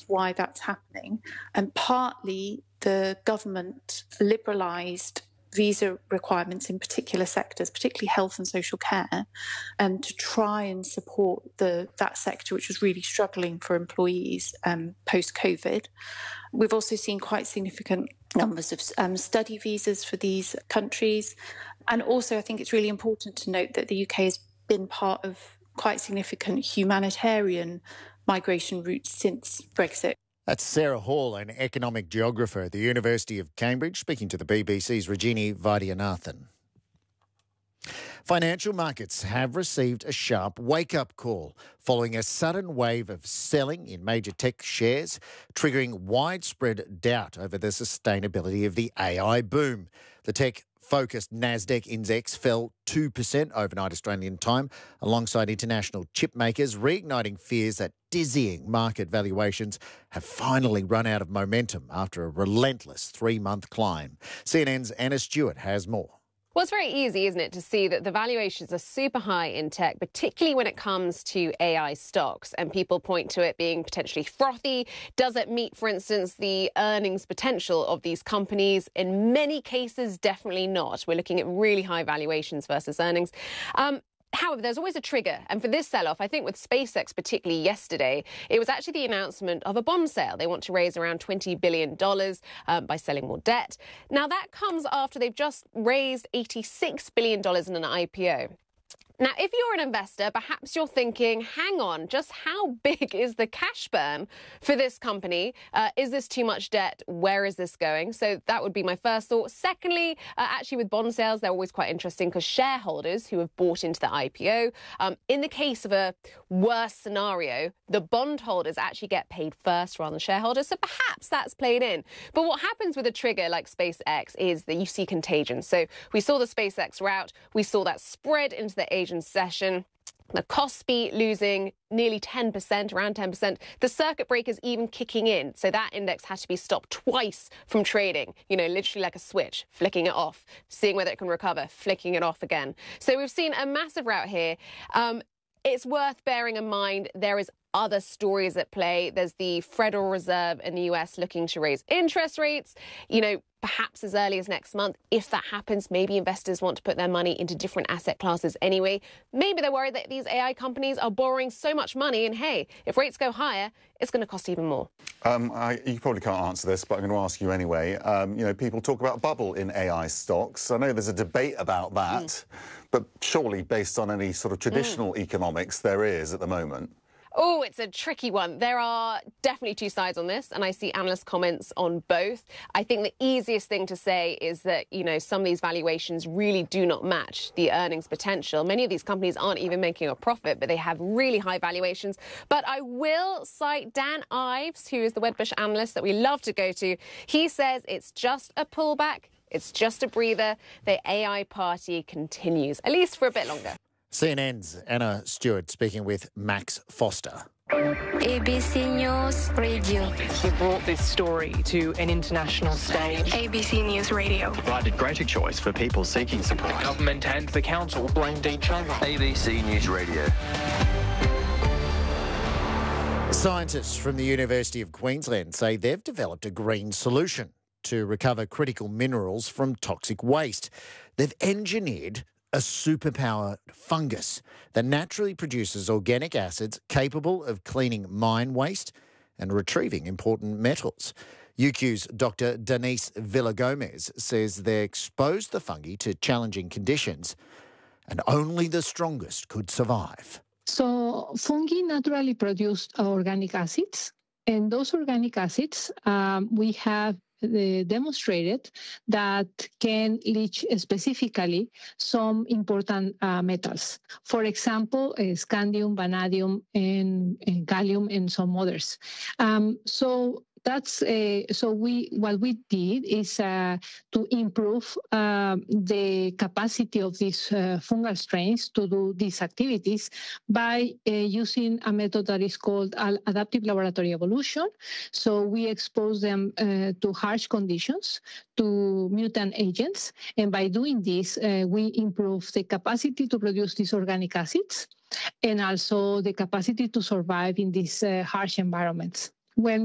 why that's happening. And partly the government liberalised visa requirements in particular sectors, particularly health and social care, to try and support that sector, which was really struggling for employees post-COVID. We've also seen quite significant numbers of study visas for these countries. And also, I think it's really important to note that the UK has been part of quite significant humanitarian migration routes since Brexit. That's Sarah Hall, an economic geographer at the University of Cambridge, speaking to the BBC's Rajini Vaidyanathan. Financial markets have received a sharp wake-up call following a sudden wave of selling in major tech shares, triggering widespread doubt over the sustainability of the AI boom. The tech-focused Nasdaq index fell 2% overnight Australian time, alongside international chip makers, reigniting fears that dizzying market valuations have finally run out of momentum after a relentless 3-month climb. CNN's Anna Stewart has more. Well, it's very easy, isn't it, to see that the valuations are super high in tech, particularly when it comes to AI stocks. And people point to it being potentially frothy. Does it meet, for instance, the earnings potential of these companies? In many cases, definitely not. We're looking at really high valuations versus earnings. However, there's always a trigger. And for this sell-off, I think with SpaceX, particularly yesterday, it was actually the announcement of a bond sale. They want to raise around $20 billion by selling more debt. Now, that comes after they've just raised $86 billion in an IPO. Now, if you're an investor, perhaps you're thinking, hang on, just how big is the cash burn for this company? Is this too much debt? Where is this going? So that would be my first thought. Secondly, actually with bond sales, they're always quite interesting because shareholders who have bought into the IPO, in the case of a worse scenario, the bondholders actually get paid first rather than shareholders. So perhaps that's played in. But what happens with a trigger like SpaceX is that you see contagion. So we saw the SpaceX route. We saw that spread into the Asian session. The Kospi losing nearly 10%, around 10%. The circuit breakers even kicking in. So that index had to be stopped twice from trading, literally like a switch, flicking it off, seeing whether it can recover, flicking it off again. So we've seen a massive rout here. It's worth bearing in mind there is other stories at play. There's the Federal Reserve in the US looking to raise interest rates, perhaps as early as next month. If that happens, maybe investors want to put their money into different asset classes anyway. Maybe they're worried that these AI companies are borrowing so much money and, hey, if rates go higher, it's going to cost even more. You probably can't answer this, but I'm going to ask you anyway. People talk about a bubble in AI stocks. I know there's a debate about that, but surely based on any sort of traditional economics there is at the moment. Oh, it's a tricky one. There are definitely two sides on this, and I see analyst comments on both. I think the easiest thing to say is that, some of these valuations really do not match the earnings potential. Many of these companies aren't even making a profit, but they have really high valuations. But I will cite Dan Ives, who is the Wedbush analyst that we love to go to. He says it's just a pullback. It's just a breather. The AI party continues, at least for a bit longer. CNN's Anna Stewart speaking with Max Foster. ABC News Radio. We brought this story to an international stage. ABC News Radio. Provided greater choice for people seeking support. Government and the council blamed each other. ABC News Radio. Scientists from the University of Queensland say they've developed a green solution to recover critical minerals from toxic waste. They've engineered a superpower fungus that naturally produces organic acids capable of cleaning mine waste and retrieving important metals. UQ's Dr. Denise Villagomez says they exposed the fungi to challenging conditions and only the strongest could survive. So fungi naturally produce organic acids, and those organic acids we have demonstrated that can leach specifically some important metals. For example, scandium, vanadium, and gallium, and some others. What we did is to improve the capacity of these fungal strains to do these activities by using a method that is called adaptive laboratory evolution. So we expose them to harsh conditions, to mutant agents, and by doing this, we improve the capacity to produce these organic acids and also the capacity to survive in these harsh environments. When